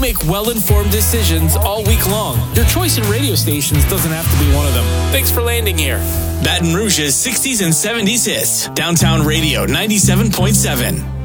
Make well-informed decisions all week long. Your choice in radio stations doesn't have to be one of them. Thanks for landing here. Baton Rouge's 60s and 70s hits. Downtown Radio 97.7.